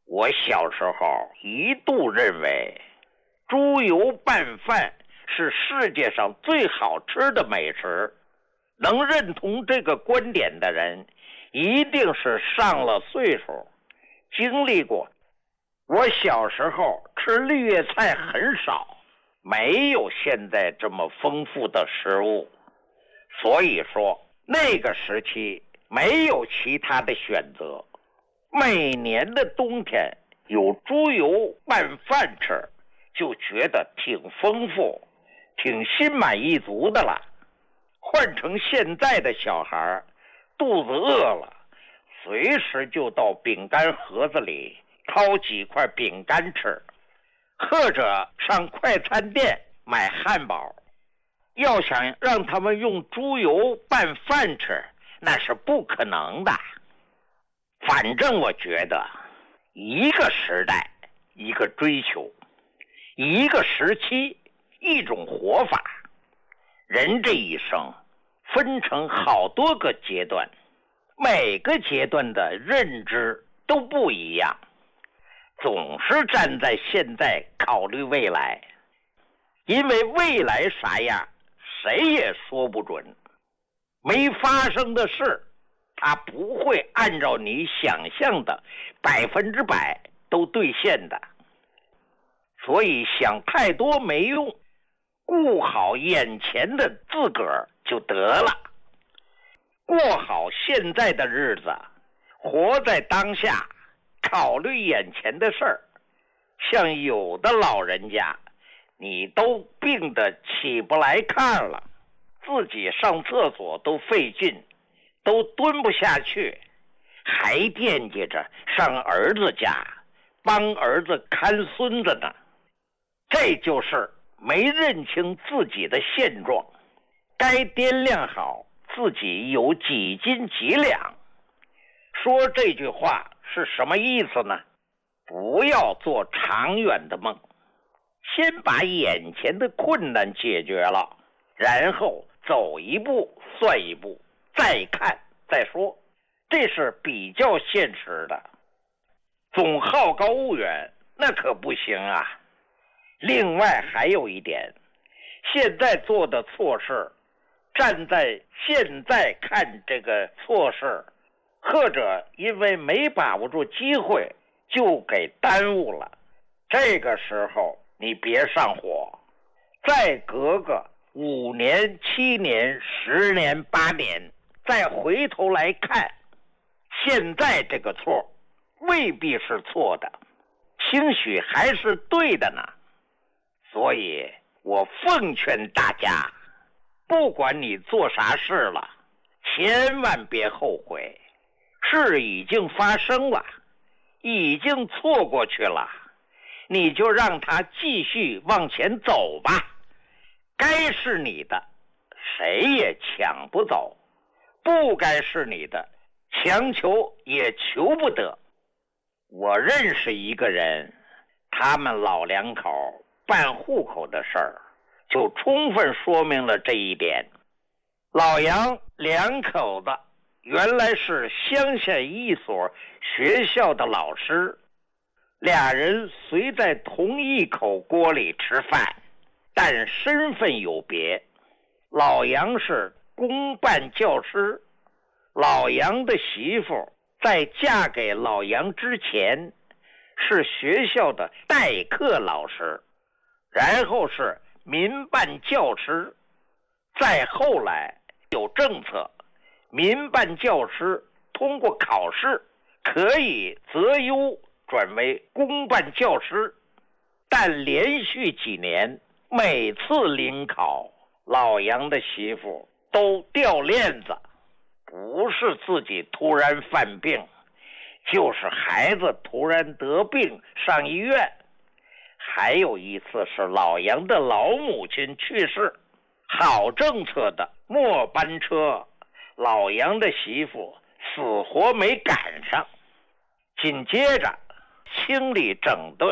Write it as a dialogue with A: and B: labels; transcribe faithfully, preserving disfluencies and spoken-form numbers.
A: 我小时候一度认为猪油拌饭是世界上最好吃的美食，能认同这个观点的人一定是上了岁数，经历过。我小时候吃绿叶菜很少，没有现在这么丰富的食物，所以说那个时期没有其他的选择，每年的冬天有猪油拌饭吃，就觉得挺丰富，挺心满意足的了。换成现在的小孩，肚子饿了，随时就到饼干盒子里掏几块饼干吃，或者上快餐店买汉堡。要想让他们用猪油拌饭吃，那是不可能的。反正我觉得一个时代一个追求，一个时期一种活法。人这一生分成好多个阶段，每个阶段的认知都不一样，总是站在现在考虑未来，因为未来啥样谁也说不准，没发生的事它不会按照你想象的百分之百都兑现的。所以想太多没用，顾好眼前的自个儿就得了，过好现在的日子，活在当下，考虑眼前的事儿。像有的老人家，你都病得起不来炕了，自己上厕所都费劲，都蹲不下去，还惦记着上儿子家帮儿子看孙子呢。这就是没认清自己的现状，该掂量好自己有几斤几两。说这句话是什么意思呢？不要做长远的梦，先把眼前的困难解决了，然后走一步算一步，再看再说，这是比较现实的。总好高骛远那可不行啊。另外还有一点，现在做的错事，站在现在看这个错事，或者因为没把握住机会就给耽误了，这个时候你别上火，再隔个五年七年十年八年再回头来看，现在这个错未必是错的，兴许还是对的呢。所以我奉劝大家，不管你做啥事了，千万别后悔，事已经发生了，已经错过去了，你就让它继续往前走吧。该是你的谁也抢不走，不该是你的强求也求不得。我认识一个人，他们老两口办户口的事儿就充分说明了这一点。老杨两口子原来是乡下一所学校的老师，俩人虽在同一口锅里吃饭，但身份有别。老杨是公办教师，老杨的媳妇在嫁给老杨之前是学校的代课老师，然后是民办教师，再后来有政策，民办教师通过考试可以择优转为公办教师，但连续几年每次临考，老杨的媳妇都掉链子，不是自己突然犯病，就是孩子突然得病上医院。还有一次是老杨的老母亲去世，好政策的末班车，老杨的媳妇死活没赶上。紧接着清理整顿